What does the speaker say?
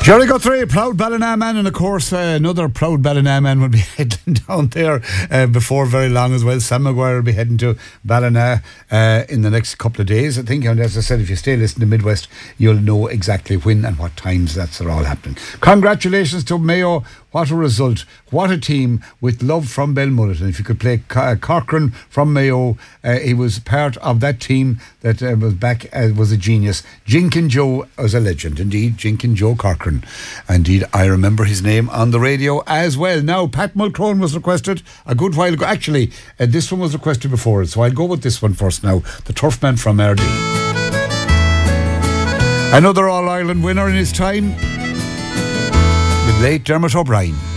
Jerry Guthrie, proud Ballina man, and of course another proud Ballina man will be heading down there before very long as well. Sam Maguire will be heading to Ballina in the next couple of days, I think. And as I said, if you stay listening to Midwest, you'll know exactly when and what times that's all happening. Congratulations to Mayo. What a result. What a team with love from Belmullet. And if you could play Corcoran from Mayo, he was part of that team that was back, was a genius. Jinkin Joe was a legend, indeed. Jinkin Joe Corcoran. Indeed, I remember his name on the radio as well. Now, Pat Mulcrone was requested a good while ago. Actually, this one was requested before it, so I'll go with this one first now. The Turfman from RD. Another All-Ireland winner in his time, the late Dermot O'Brien.